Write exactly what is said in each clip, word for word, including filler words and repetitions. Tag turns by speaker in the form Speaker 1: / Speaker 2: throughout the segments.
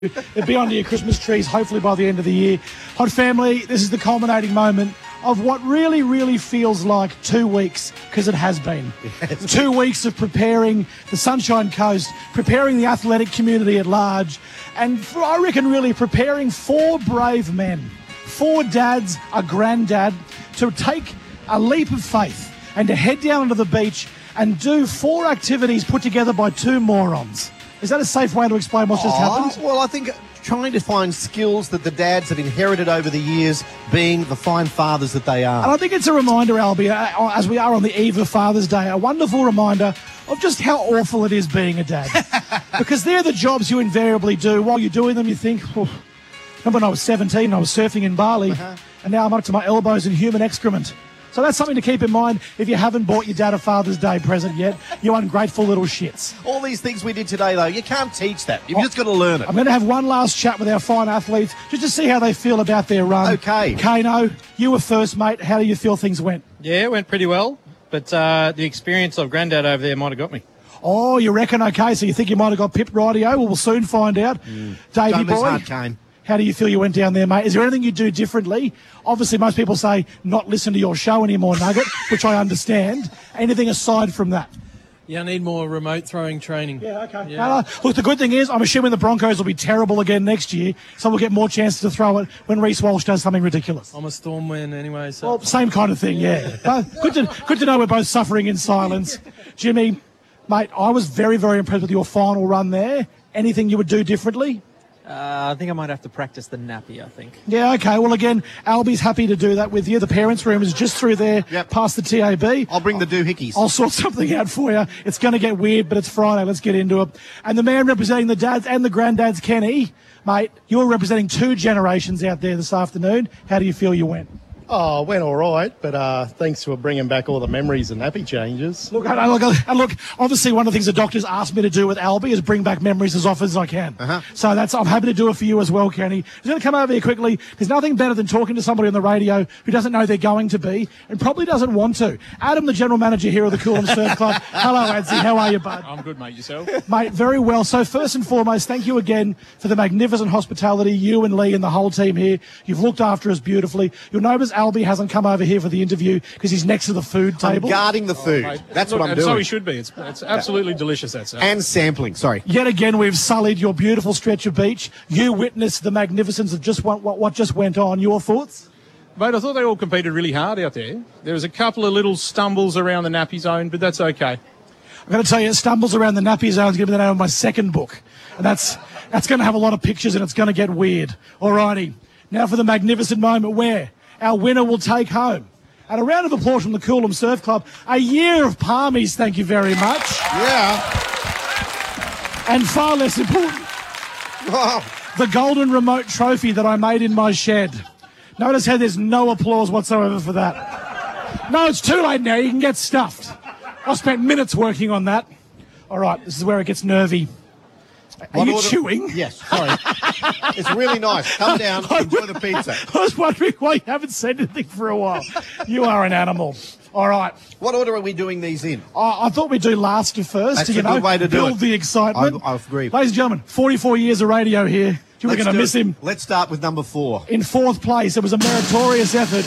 Speaker 1: It'll be under your Christmas trees, hopefully by the end of the year. Hot family, this is the culminating moment of what really, really feels like two weeks, because it has been. Yes. Two weeks of preparing the Sunshine Coast, preparing the athletic community at large, and for, I reckon really preparing four brave men, four dads, a granddad, to take a leap of faith and to head down onto the beach and do four activities put together by two morons. Is that a safe way to explain what's just
Speaker 2: oh,
Speaker 1: happened?
Speaker 2: Well, I think trying to find skills that the dads have inherited over the years, being the fine fathers that they are.
Speaker 1: And I think it's a reminder, Albie, uh, as we are on the eve of Father's Day, a wonderful reminder of just how awful it is being a dad. Because they're the jobs you invariably do. While you're doing them, you think, oh, remember when I was seventeen, I was surfing in Bali, uh-huh. and now I'm up to my elbows in human excrement. So that's something to keep in mind if you haven't bought your dad a Father's Day present yet, you ungrateful little shits.
Speaker 2: All these things we did today, though, you can't teach that. You've oh, just got to learn it.
Speaker 1: I'm going to have one last chat with our fine athletes just to see how they feel about their run.
Speaker 2: Okay.
Speaker 1: Kano, you were first, mate. How do you feel things went?
Speaker 3: Yeah, it went pretty well, but uh, the experience of Grandad over there might have got me.
Speaker 1: Oh, you reckon? Okay, so you think you might have got pipped, rightio? Well, we'll soon find out. Mm. Davey
Speaker 2: Don't miss
Speaker 1: boy.
Speaker 2: hard, Kane.
Speaker 1: How do you feel you went down there, mate? Is there anything you do differently? Obviously, most people say not listen to your show anymore, Nugget, which I understand. Anything aside from that?
Speaker 4: Yeah, I need more remote throwing training.
Speaker 1: Yeah, okay.
Speaker 4: Yeah.
Speaker 1: Uh, look, the good thing is I'm assuming the Broncos will be terrible again next year, so we'll get more chances to throw it when Reece Walsh does something ridiculous.
Speaker 4: I'm a storm wind anyway, so...
Speaker 1: Well, same kind of thing, yeah. uh, good, to, good to know we're both suffering in silence. Jimmy, mate, I was very, very impressed with your final run there. Anything you would do differently?
Speaker 5: Uh, I think I might have to practice the nappy, I think.
Speaker 1: Yeah, okay. Well, again, Albie's happy to do that with you. The parents' room is just through there,
Speaker 2: yep.
Speaker 1: past the T A B.
Speaker 2: I'll bring the doohickeys.
Speaker 1: I'll sort something out for you. It's going to get weird, but it's Friday. Let's get into it. And the man representing the dads and the granddads, Kenny, mate, you're representing two generations out there this afternoon. How do you feel you went?
Speaker 6: Oh, went all right, but uh, thanks for bringing back all the memories and nappy changes.
Speaker 1: Look, and look, and look, obviously one of the things the doctors asked me to do with Albie is bring back memories as often as I can.
Speaker 2: Uh-huh.
Speaker 1: So that's I'm happy to do it for you as well, Kenny. I'm going to come over here quickly. There's nothing better than talking to somebody on the radio who doesn't know they're going to be and probably doesn't want to. Adam, the general manager here of the Coolum Surf Club. Hello, Adsy. How are you, bud?
Speaker 7: I'm good, mate. Yourself?
Speaker 1: Mate, very well. So first and foremost, thank you again for the magnificent hospitality, you and Lee and the whole team here. You've looked after us beautifully. You'll notice Albie hasn't come over here for the interview because he's next to the food table.
Speaker 2: I'm guarding the food. Oh, That's
Speaker 7: Look,
Speaker 2: what I'm
Speaker 7: and
Speaker 2: doing.
Speaker 7: So he should be. It's, it's absolutely delicious, that stuff.
Speaker 2: And sampling, sorry.
Speaker 1: Yet again, we've sullied your beautiful stretch of beach. You witnessed the magnificence of just what, what, what just went on. Your thoughts?
Speaker 7: Mate, I thought they all competed really hard out there. There was a couple of little stumbles around the nappy zone, but that's okay.
Speaker 1: I'm going to tell you, stumbles around the nappy zone is going to be the name of my second book. And that's, that's going to have a lot of pictures and it's going to get weird. All righty. Now for the magnificent moment where our winner will take home. And a round of applause from the Coolum Surf Club. A year of palmies, thank you very much.
Speaker 2: Yeah.
Speaker 1: And far less important,
Speaker 2: Wow.
Speaker 1: the golden remote trophy that I made in my shed. Notice how there's no applause whatsoever for that. No, it's too late now. You can get stuffed. I spent minutes working on that. All right, this is where it gets nervy. Are
Speaker 2: What
Speaker 1: you
Speaker 2: order?
Speaker 1: chewing?
Speaker 2: Yes, sorry. It's really nice. Come down, enjoy the pizza.
Speaker 1: I was wondering why you haven't said anything for a while. You are an animal. All right.
Speaker 2: What order are we doing these in?
Speaker 1: I, I thought we'd do last to first
Speaker 2: That's
Speaker 1: to, you
Speaker 2: a
Speaker 1: know,
Speaker 2: good way to do
Speaker 1: build
Speaker 2: it.
Speaker 1: the excitement.
Speaker 2: I, I agree.
Speaker 1: Ladies and gentlemen, forty-four years of radio here. You were
Speaker 2: Let's
Speaker 1: going to
Speaker 2: do
Speaker 1: miss
Speaker 2: it.
Speaker 1: him.
Speaker 2: Let's start with number four.
Speaker 1: In fourth place, it was a meritorious effort.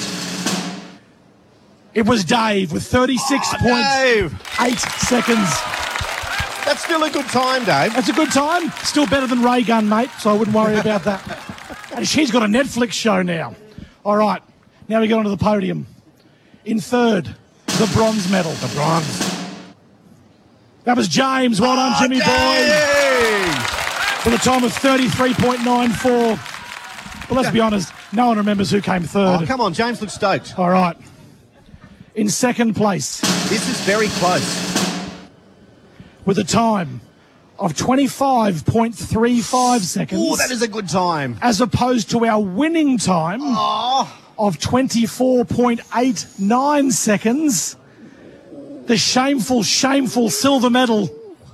Speaker 1: It was Dave with thirty-six point eight seconds.
Speaker 2: That's still a good time, Dave.
Speaker 1: That's a good time. Still better than Ray Gun, mate, so I wouldn't worry about that. And she's got a Netflix show now. All right, now we get onto the podium. In third, the bronze medal.
Speaker 2: The bronze.
Speaker 1: That was James. Well done,
Speaker 2: Oh,
Speaker 1: Jimmy
Speaker 2: Dave!
Speaker 1: boy. With a time of thirty-three point nine four. But let's be honest, no one remembers who came third.
Speaker 2: Oh, come on, James looks stoked.
Speaker 1: All right. In second place.
Speaker 2: This is very close.
Speaker 1: With a time of twenty-five point three five seconds.
Speaker 2: Oh, that is a good time.
Speaker 1: As opposed to our winning time
Speaker 2: Oh.
Speaker 1: of twenty-four point eight nine seconds. The shameful, shameful silver medal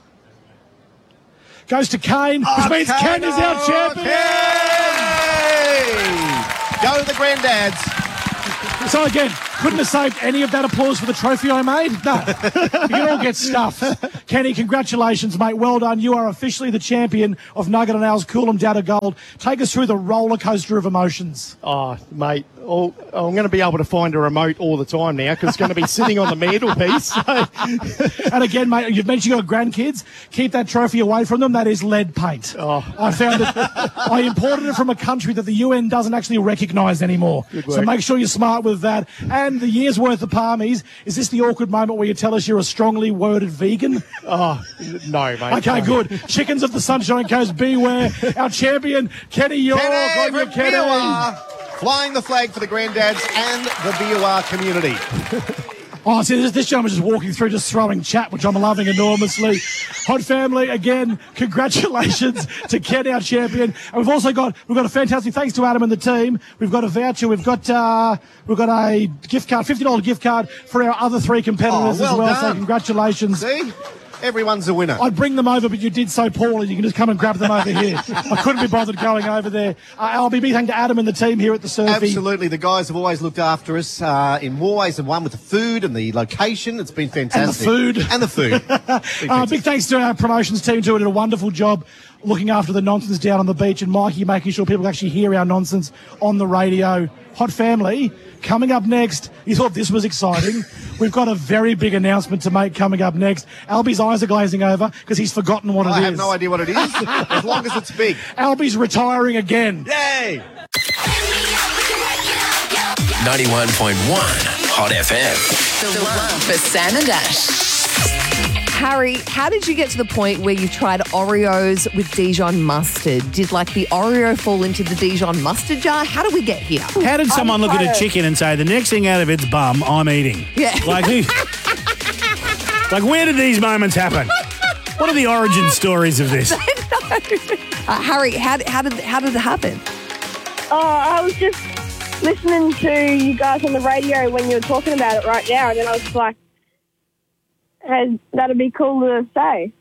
Speaker 1: goes to Kane,
Speaker 2: Oh,
Speaker 1: which means Ken is our champion.
Speaker 2: Ken! Go to the granddads.
Speaker 1: So again, couldn't have saved any of that applause for the trophy I made. No, you can all get stuffed. Kenny, congratulations, mate. Well done. You are officially the champion of Nugget and Owls Coolum Down to Gold. Take us through the roller coaster of emotions.
Speaker 6: Oh, mate, all, I'm going to be able to find a remote all the time now because it's going to be sitting on the mantelpiece. So.
Speaker 1: And again, mate, you've mentioned your grandkids. Keep that trophy away from them. That is lead paint.
Speaker 6: Oh.
Speaker 1: I found it. I imported it from a country that the U N doesn't actually recognise anymore. So make sure you're smart with that. And the year's worth of palmies. Is this the awkward moment where you tell us you're a strongly worded vegan?
Speaker 6: Oh, no, mate.
Speaker 1: Okay,
Speaker 6: no.
Speaker 1: good. Chickens of the Sunshine Coast, beware. Our champion, Kenny York.
Speaker 2: Kenny
Speaker 1: On your
Speaker 2: from
Speaker 1: Kenny.
Speaker 2: Biawar, flying the flag for the Granddads and the Biawar community.
Speaker 1: Oh, see, this, this gentleman's just walking through, just throwing chat, which I'm loving enormously. Hot family, again, congratulations to Ken, our champion. And we've also got, we've got a fantastic, thanks to Adam and the team. We've got a voucher. We've got, uh, we've got a gift card, fifty dollars gift card for our other three competitors
Speaker 2: Oh, well
Speaker 1: as well.
Speaker 2: done.
Speaker 1: So congratulations.
Speaker 2: See? Everyone's a winner.
Speaker 1: I'd bring them over, but you did so poorly. You can just come and grab them over here. I couldn't be bothered going over there. Uh, I'll be big thank to Adam and the team here at the Surfy.
Speaker 2: Absolutely. The guys have always looked after us uh, in more ways than one with the food and the location. It's been fantastic.
Speaker 1: And the food.
Speaker 2: And the food.
Speaker 1: uh, big thanks to our promotions team too. Did a wonderful job looking after the nonsense down on the beach, and Mikey making sure people actually hear our nonsense on the radio. Hot family, coming up next. You thought this was exciting. We've got a very big announcement to make coming up next. Albie's eyes are glazing over because he's forgotten what it is.
Speaker 2: I have no idea what it is, as long as it's big.
Speaker 1: Albie's retiring again.
Speaker 2: Yay!
Speaker 8: ninety-one point one Hot F M.
Speaker 9: The one for Sam and Ash. Harry, how did you get to the point where you tried Oreos with Dijon mustard? Did like the Oreo fall into the Dijon mustard jar? How did we get here?
Speaker 10: How did someone look at a chicken and say, the next thing out of its bum, I'm eating?
Speaker 9: Yeah.
Speaker 10: Like, who, like where did these moments happen? What are the origin stories of this?
Speaker 9: uh, Harry, how, how, did, how did it happen?
Speaker 11: Oh, I was just listening to you guys on the radio when you were talking about it right now, and then I was like, hey, that'd be cool to say.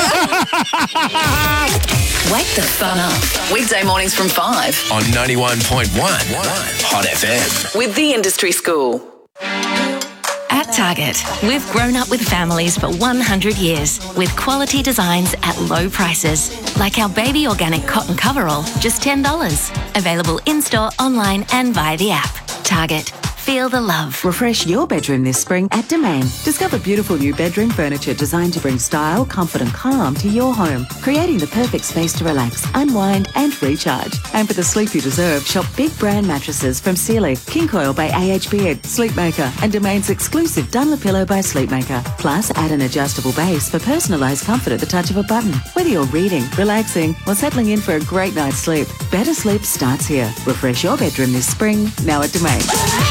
Speaker 9: Wake the fun up.
Speaker 12: Weekday mornings from five.
Speaker 8: On ninety-one point one Hot F M.
Speaker 12: With the Industry School.
Speaker 13: At Target, we've grown up with families for one hundred years with quality designs at low prices. Like our baby organic cotton coverall, just ten dollars. Available in-store, online and via the app. Target. Feel the love.
Speaker 14: Refresh your bedroom this spring at Domain. Discover beautiful new bedroom furniture designed to bring style, comfort and calm to your home, creating the perfect space to relax, unwind and recharge. And for the sleep you deserve, shop big brand mattresses from Sealy, King Coil by A H Beard, Sleepmaker and Domain's exclusive Dunlopillow by Sleepmaker. Plus, add an adjustable base for personalised comfort at the touch of a button. Whether you're reading, relaxing or settling in for a great night's sleep, better sleep starts here. Refresh your bedroom this spring, now at Domain.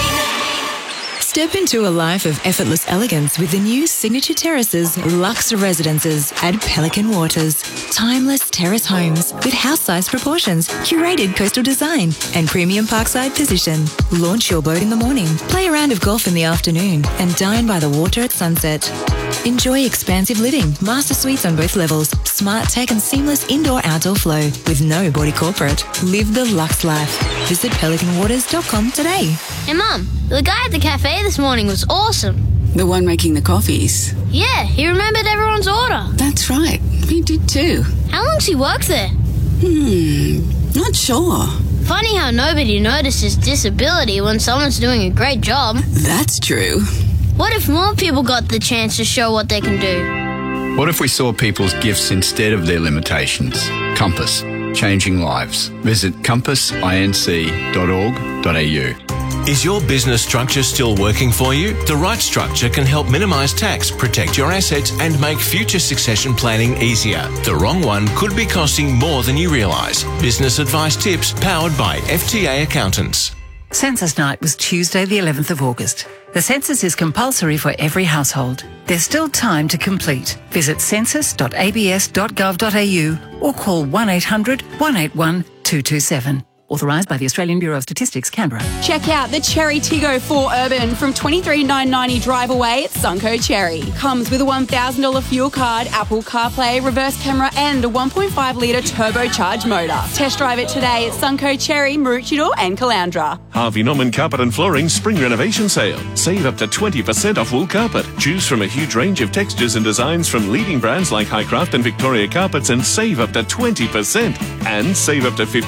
Speaker 15: Step into a life of effortless elegance with the new Signature Terraces Luxe Residences at Pelican Waters. Timeless terrace homes with house-sized proportions, curated coastal design, and premium parkside position. Launch your boat in the morning, play a round of golf in the afternoon, and dine by the water at sunset. Enjoy expansive living, master suites on both levels, smart tech and seamless indoor-outdoor flow with no body corporate. Live the luxe life. Visit pelican waters dot com today.
Speaker 16: Hey, Mum, the guy at the cafe this morning was awesome.
Speaker 17: The one making the coffees?
Speaker 16: Yeah, he remembered everyone's order.
Speaker 17: That's right. He did too.
Speaker 16: How long's he worked there?
Speaker 17: Hmm, not sure.
Speaker 16: Funny how nobody notices disability when someone's doing a great job.
Speaker 17: That's true.
Speaker 16: What if more people got the chance to show what they can do?
Speaker 18: What if we saw people's gifts instead of their limitations? Compass, changing lives. Visit compass inc dot org dot a u.
Speaker 19: Is your business structure still working for you? The right structure can help minimise tax, protect your assets and make future succession planning easier. The wrong one could be costing more than you realise. Business advice tips powered by F T A Accountants.
Speaker 20: Census night was Tuesday the eleventh of August. The census is compulsory for every household. There's still time to complete. Visit census dot a b s dot gov dot a u or call one eight hundred one eight one two two seven. Authorised by the Australian Bureau of Statistics, Canberra.
Speaker 21: Check out the Cherry Tiggo four Urban from twenty-three thousand nine hundred ninety drive away at Sunco Cherry. Comes with a one thousand dollars fuel card, Apple CarPlay, reverse camera and a one point five litre turbocharged motor. Test drive it today at Sunco Cherry, Maroochydore and Caloundra.
Speaker 22: Harvey Norman Carpet and Flooring Spring Renovation Sale. Save up to twenty percent off wool carpet. Choose from a huge range of textures and designs from leading brands like Highcraft and Victoria Carpets and save up to twenty percent. And save up to fifty